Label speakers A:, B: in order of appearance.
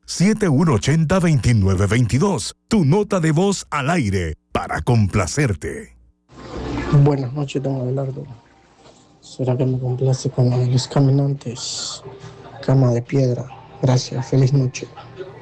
A: 7180-2922. Tu nota de voz al aire para complacerte.
B: Buenas noches, don Abelardo. ¿Será que me complace con Los Caminantes? Cama de piedra. Gracias, feliz noche.